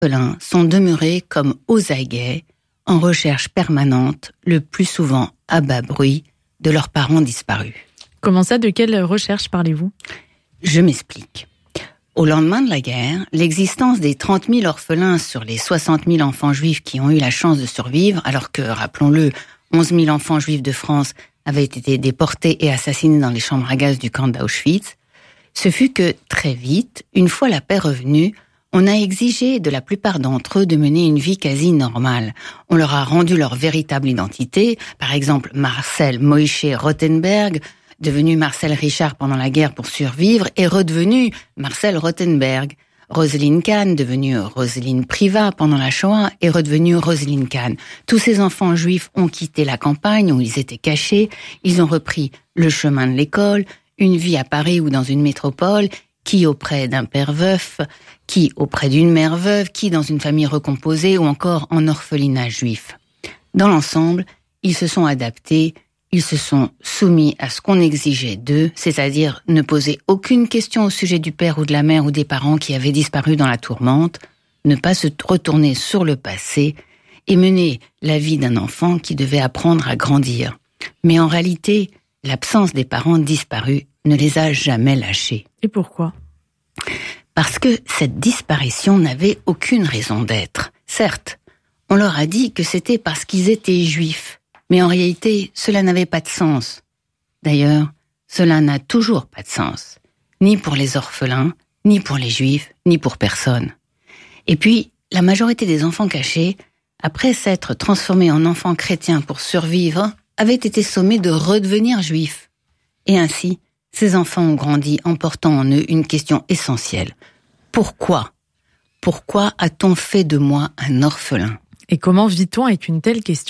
orphelins sont demeurés comme aux aguets, en recherche permanente, le plus souvent à bas bruit, de leurs parents disparus. Comment ça, de quelle recherche parlez-vous ? Je m'explique. Au lendemain de la guerre, l'existence des 30 000 orphelins sur les 60 000 enfants juifs qui ont eu la chance de survivre, alors que, rappelons-le, 11 000 enfants juifs de France avaient été déportés et assassinés dans les chambres à gaz du camp d'Auschwitz, ce fut que, très vite, une fois la paix revenue, on a exigé de la plupart d'entre eux de mener une vie quasi normale. On leur a rendu leur véritable identité. Par exemple, Marcel Moïse Rothenberg, devenu Marcel Richard pendant la guerre pour survivre, est redevenu Marcel Rothenberg. Roselyne Kahn, devenue Roselyne Privat pendant la Shoah, est redevenue Roselyne Kahn. Tous ces enfants juifs ont quitté la campagne où ils étaient cachés. Ils ont repris le chemin de l'école, une vie à Paris ou dans une métropole, qui auprès d'un père veuf, qui auprès d'une mère veuve, qui dans une famille recomposée ou encore en orphelinat juif. Dans l'ensemble, ils se sont adaptés, ils se sont soumis à ce qu'on exigeait d'eux, c'est-à-dire ne poser aucune question au sujet du père ou de la mère ou des parents qui avaient disparu dans la tourmente, ne pas se retourner sur le passé et mener la vie d'un enfant qui devait apprendre à grandir. Mais en réalité, l'absence des parents disparus ne les a jamais lâchés. Et pourquoi ? Parce que cette disparition n'avait aucune raison d'être. Certes, on leur a dit que c'était parce qu'ils étaient juifs, mais en réalité, cela n'avait pas de sens. D'ailleurs, cela n'a toujours pas de sens, ni pour les orphelins, ni pour les juifs, ni pour personne. Et puis, la majorité des enfants cachés, après s'être transformés en enfants chrétiens pour survivre, avaient été sommés de redevenir juifs. Et ainsi, ces enfants ont grandi en portant en eux une question essentielle. Pourquoi ? Pourquoi a-t-on fait de moi un orphelin ? Et comment vit-on avec une telle question ?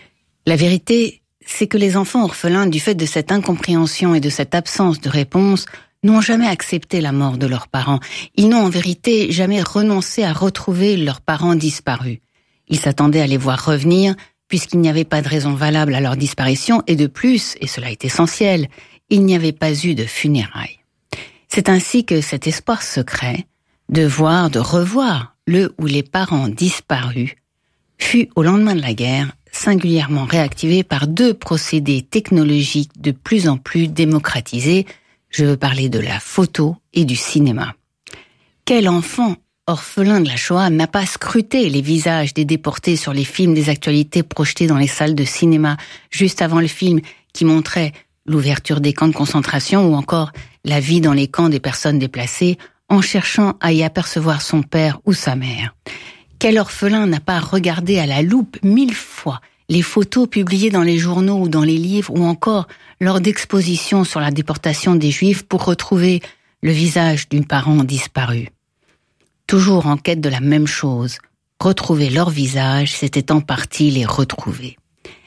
La vérité, c'est que les enfants orphelins, du fait de cette incompréhension et de cette absence de réponse, n'ont jamais accepté la mort de leurs parents. Ils n'ont en vérité jamais renoncé à retrouver leurs parents disparus. Ils s'attendaient à les voir revenir, puisqu'il n'y avait pas de raison valable à leur disparition, et de plus, et cela est essentiel, il n'y avait pas eu de funérailles. C'est ainsi que cet espoir secret, de voir, de revoir le ou les parents disparus, fut au lendemain de la guerre singulièrement réactivé par deux procédés technologiques de plus en plus démocratisés. Je veux parler de la photo et du cinéma. Quel enfant orphelin de la Shoah n'a pas scruté les visages des déportés sur les films des actualités projetés dans les salles de cinéma juste avant le film qui montrait l'ouverture des camps de concentration ou encore la vie dans les camps des personnes déplacées en cherchant à y apercevoir son père ou sa mère. Quel orphelin n'a pas regardé à la loupe 1000 fois les photos publiées dans les journaux ou dans les livres ou encore lors d'expositions sur la déportation des Juifs pour retrouver le visage d'un parent disparu. Toujours en quête de la même chose, retrouver leur visage, c'était en partie les retrouver.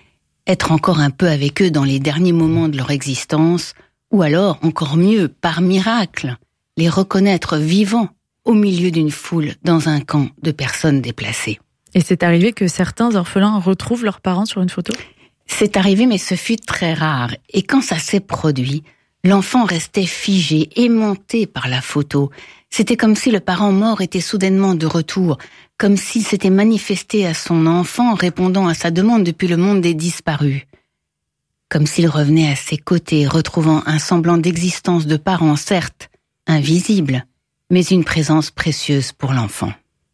Être encore un peu avec eux dans les derniers moments de leur existence, ou alors, encore mieux, par miracle, les reconnaître vivants au milieu d'une foule dans un camp de personnes déplacées. Et c'est arrivé que certains orphelins retrouvent leurs parents sur une photo ? C'est arrivé, mais ce fut très rare. Et quand ça s'est produit, l'enfant restait figé, aimanté par la photo. C'était comme si le parent mort était soudainement de retour, comme s'il s'était manifesté à son enfant répondant à sa demande depuis le monde des disparus. Comme s'il revenait à ses côtés, retrouvant un semblant d'existence de parent, certes, invisible, mais une présence précieuse pour l'enfant.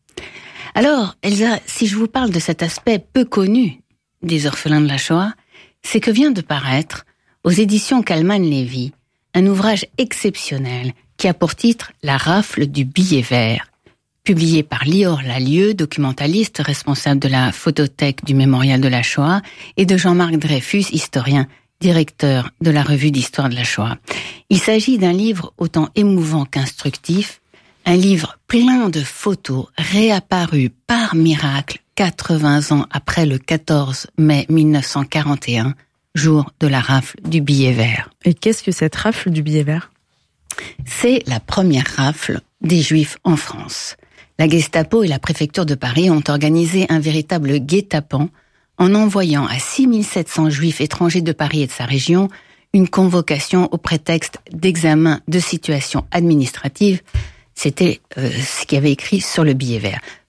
Alors, Elsa, si je vous parle de cet aspect peu connu des orphelins de la Shoah, c'est que vient de paraître, aux éditions Kalman-Levy, un ouvrage exceptionnel qui a pour titre « La rafle du billet vert », publié par Lior Lalieu, documentaliste responsable de la photothèque du Mémorial de la Shoah, et de Jean-Marc Dreyfus, historien, directeur de la revue d'histoire de la Shoah. Il s'agit d'un livre autant émouvant qu'instructif, un livre plein de photos réapparues par miracle 80 ans après le 14 mai 1941, jour de la rafle du billet vert. Et qu'est-ce que cette rafle du billet vert ? C'est la première rafle des Juifs en France. La Gestapo et la préfecture de Paris ont organisé un véritable guet-apens en envoyant à 6700 Juifs étrangers de Paris et de sa région une convocation au prétexte d'examen de situation administrative. C'était ce qu'il y avait écrit sur le billet vert.